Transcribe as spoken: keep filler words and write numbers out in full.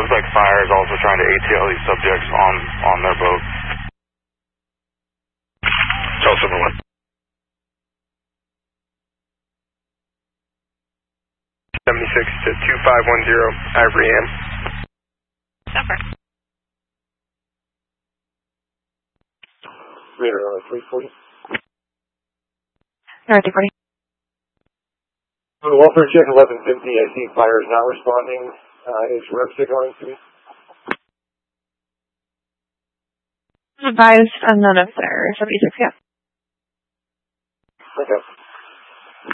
looks like fire is also trying to A T L these subjects on, on their boat. Tulsa one. seventy-six to two five one zero, Ivory Am. Over. Radar on three forty. North three forty. Welfare check eleven fifty, I see fire is not responding. Uh, is rep signaling to me? Advise on none of their seventy-six, yeah. Okay.